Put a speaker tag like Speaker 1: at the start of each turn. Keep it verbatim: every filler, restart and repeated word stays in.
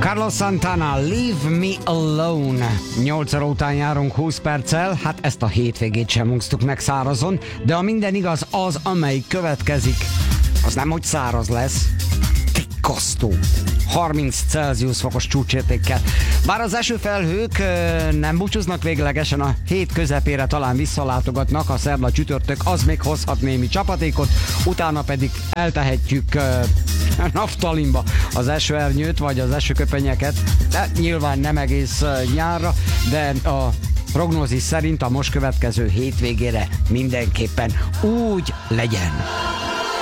Speaker 1: Carlos Santana, Leave Me Alone. nyolc óra után járunk húsz perccel, hát ezt a hétvégét sem úsztuk meg szárazon, de a minden igaz, az, amelyik következik, az nem hogy száraz lesz, tikkasztó. harminc Celsius fokos csúcsértékkel. Bár az esőfelhők nem búcsúznak véglegesen, a hét közepére talán visszalátogatnak, a szerda csütörtök az még hozhat némi csapatékot, utána pedig eltehetjük naftalinba az esőernyőt, vagy az esőköpenyeket, de nyilván nem egész nyárra, de a prognózis szerint a most következő hétvégére mindenképpen úgy legyen.